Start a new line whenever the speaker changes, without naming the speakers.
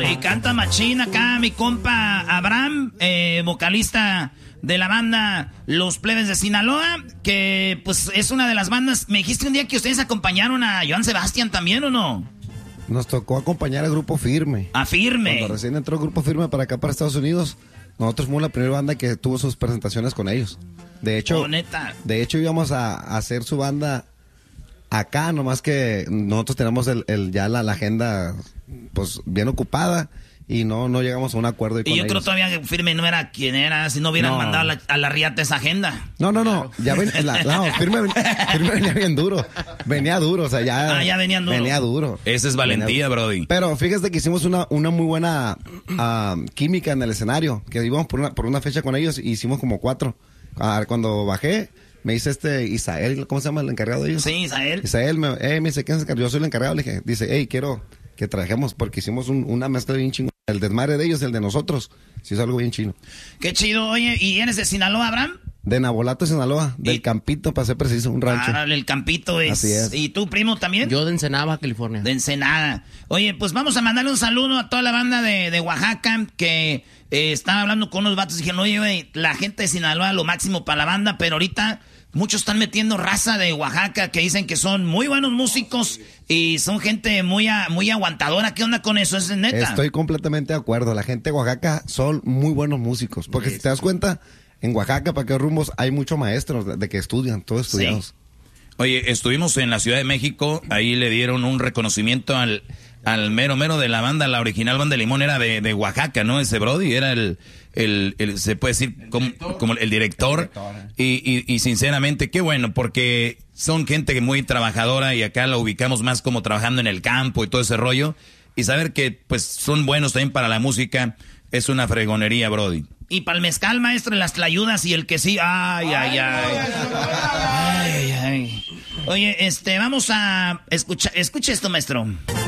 Y canta machín acá mi compa Abraham, vocalista de la banda Los Plebes de Sinaloa, que pues es una de las bandas. Me dijiste un día que ustedes acompañaron a Joan Sebastián también, ¿o no?
Nos tocó acompañar al Grupo Firme.
A Firme.
Cuando recién entró el Grupo Firme para acá, para Estados Unidos, nosotros fuimos la primera banda que tuvo sus presentaciones con ellos. De hecho,
neta.
De hecho íbamos a hacer su banda acá, nomás que nosotros tenemos ya la agenda pues bien ocupada y no llegamos a un acuerdo.
Y yo creo todavía que Firme no era quien era, si no hubieran mandado a la riata esa agenda.
No. Ya Firme venía bien duro. Venía duro, o sea, ya
venían duro.
Venía duro.
Esa es valentía, brody.
Pero fíjate que hicimos una muy buena química en el escenario, que íbamos por una fecha con ellos y hicimos como 4. Cuando bajé, me dice Isael, ¿cómo se llama el encargado de ellos?
Sí, Isael.
Isael me dice, ¿quién es el encargado? Yo soy el encargado. Le dije, dice, quiero que trabajemos porque hicimos una mezcla bien chingona. El desmadre de ellos, el de nosotros, sí es algo bien chino.
Qué chido. Oye, ¿y eres de Sinaloa, Abraham?
De Nabolato, Sinaloa, del Campito, para ser preciso, un rancho.
El Campito es.
Así es.
¿Y tú, primo, también?
Yo de Ensenada, California.
De Ensenada. Oye, pues vamos a mandarle un saludo a toda la banda de Oaxaca, que estaba hablando con unos vatos y dijeron, oye, güey, la gente de Sinaloa lo máximo para la banda, pero ahorita muchos están metiendo raza de Oaxaca que dicen que son muy buenos músicos y son gente muy aguantadora. ¿Qué onda con eso? ¿Es neta?
Estoy completamente de acuerdo. La gente de Oaxaca son muy buenos músicos. Porque si te das cuenta, en Oaxaca, para qué rumbos, hay muchos maestros de que estudian, todos estudiados.
Sí. Oye, estuvimos en la Ciudad de México, ahí le dieron un reconocimiento al mero de la banda, la original banda de Limón era de Oaxaca, ¿no? Ese brody era el se puede decir como el director. Y sinceramente, qué bueno, porque son gente muy trabajadora y acá la ubicamos más como trabajando en el campo y todo ese rollo. Y saber que pues son buenos también para la música es una fregonería, brody.
Y para el mezcal, maestro, las tlayudas y el que sí. Ay. Oye, vamos a escucha esto, maestro.